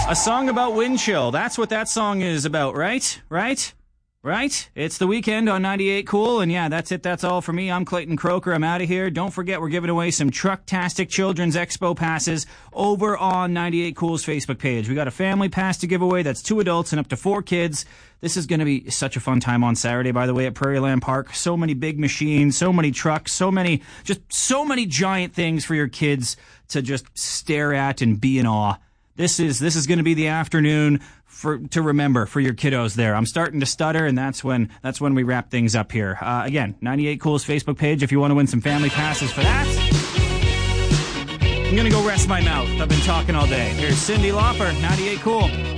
A song about wind chill. That's what that song is about, right? Right? It's the weekend on 98 Cool, and yeah, that's it. That's all for me. I'm Clayton Croker. I'm out of here. Don't forget, we're giving away some Trucktastic Children's Expo passes over on 98 Cool's Facebook page. We got a family pass to give away. That's 2 adults and up to 4 kids. This is going to be such a fun time on Saturday, by the way, at Prairieland Park. So many big machines, so many trucks, so many giant things for your kids to just stare at and be in awe. This is going to be the afternoon to remember for your kiddos there. I'm starting to stutter, and that's when we wrap things up here. Again, 98 Cool's Facebook page if you want to win some family passes for that. I'm going to go rest my mouth. I've been talking all day. Here's Cyndi Lauper, 98 Cool.